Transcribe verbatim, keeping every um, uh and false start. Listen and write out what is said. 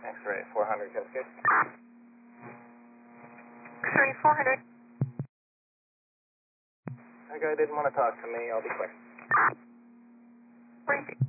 X-ray four hundred, Cascade. X-ray four hundred. That guy didn't want to talk to me. I'll be quick. Briefing.